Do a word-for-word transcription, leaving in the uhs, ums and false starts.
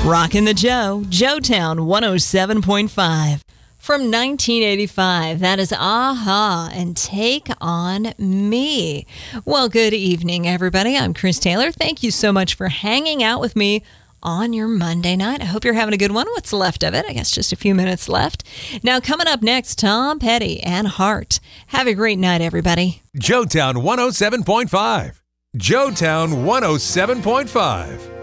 Rockin' the Joe, Joetown one oh seven point five. From nineteen eighty-five, that is A-ha and Take On Me. Well, good evening, everybody. I'm Chris Taylor. Thank you so much for hanging out with me on your Monday night. I hope you're having a good one. What's left of it? I guess just a few minutes left. Now, coming up next, Tom Petty and Heart. Have a great night, everybody. Joetown one oh seven point five. Joetown one oh seven point five.